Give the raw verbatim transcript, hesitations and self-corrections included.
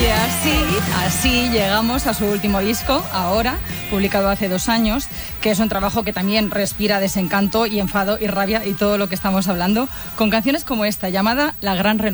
Y así, así llegamos a su último disco, Ahora, publicado hace dos años, que es un trabajo que también respira desencanto y enfado y rabia y todo lo que estamos hablando, con canciones como esta, llamada La Gran Renuncia.